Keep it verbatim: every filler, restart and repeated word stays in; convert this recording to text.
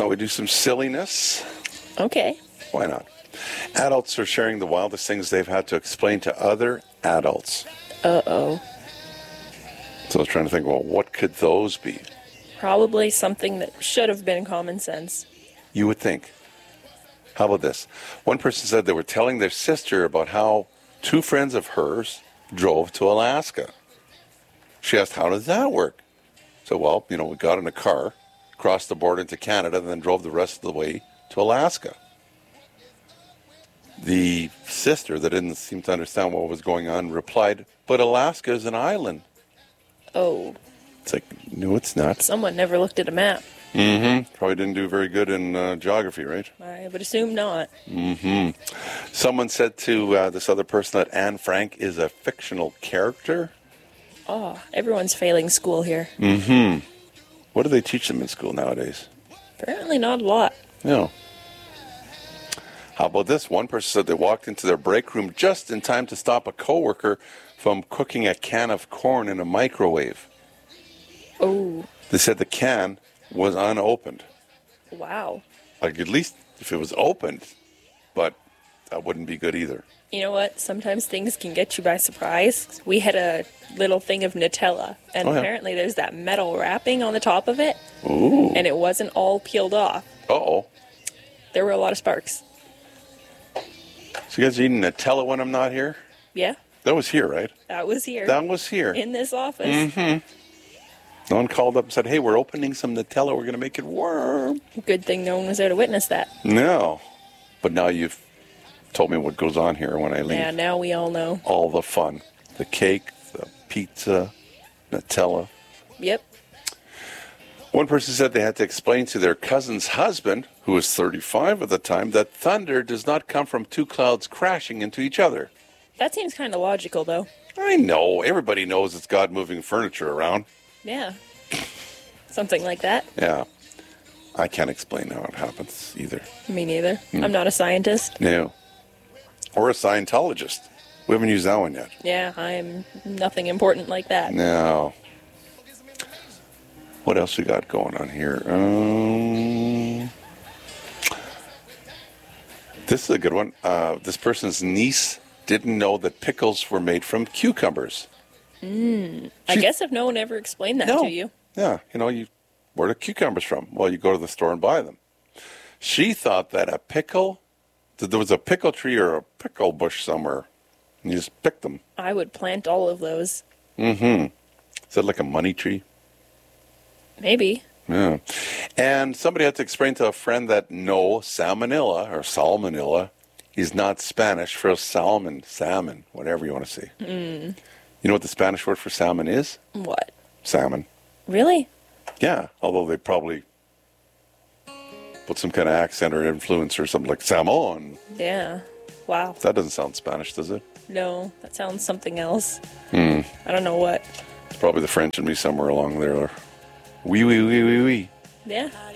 Shall we do some silliness? Okay. Why not? Adults are sharing the wildest things they've had to explain to other adults. Uh-oh. So I was trying to think, well, what could those be? Probably something that should have been common sense. You would think. How about this? One person said they were telling their sister about how two friends of hers drove to Alaska. She asked, how does that work? So, well, you know, we got in a car, crossed the border into Canada, and then drove the rest of the way to Alaska. The sister, that didn't seem to understand what was going on, replied, but Alaska is an island. Oh. It's like, no, it's not. Someone never looked at a map. Mm-hmm. Probably didn't do very good in uh, geography, right? I would assume not. Mm-hmm. Someone said to uh, this other person that Anne Frank is a fictional character. Oh, everyone's failing school here. Mm-hmm. What do they teach them in school nowadays? Apparently not a lot. No. How about this? One person said they walked into their break room just in time to stop a coworker from cooking a can of corn in a microwave. Oh. They said the can was unopened. Wow. Like, at least if it was opened, but that wouldn't be good either. You know what? Sometimes things can get you by surprise. We had a little thing of Nutella, and oh, yeah. apparently there's that metal wrapping on the top of it. Ooh. And it wasn't all peeled off. Uh-oh. There were a lot of sparks. So you guys eating Nutella when I'm not here? Yeah. That was here, right? That was here. That was here. In this office. Mm-hmm. No one called up and said, hey, we're opening some Nutella. We're going to make it warm. Good thing no one was there to witness that. No. But now you've told me what goes on here when I leave. Yeah, now we all know. All the fun. The cake, the pizza, Nutella. Yep. One person said they had to explain to their cousin's husband, who was thirty-five at the time, that thunder does not come from two clouds crashing into each other. That seems kind of logical, though. I know. Everybody knows it's God moving furniture around. Yeah. Something like that. Yeah. I can't explain how it happens either. Me neither. Mm. I'm not a scientist. No. Or a Scientologist. We haven't used that one yet. Yeah, I'm nothing important like that. No. What else we got going on here? Um, this is a good one. Uh, this person's niece didn't know that pickles were made from cucumbers. Mm. I She, guess if no one ever explained that no. to you. Yeah, you know, you where are cucumbers from? Well, you go to the store and buy them. She thought that a pickle, that there was a pickle tree or a pickle bush somewhere, and you just picked them. I would plant all of those. Mm-hmm. Is that like a money tree? Maybe. Yeah. And somebody had to explain to a friend that no, salmonella or salmonella is not Spanish for salmon, salmon, whatever you want to say. Mm. You know what the Spanish word for salmon is? What? Salmon. Really? Yeah, although they probably put some kind of accent or influence or something like salmon. Yeah. Wow. That doesn't sound Spanish, does it? No, that sounds something else. Hmm. I don't know what. It's probably the French in me somewhere along there. Oui, oui, oui, oui, oui. Yeah.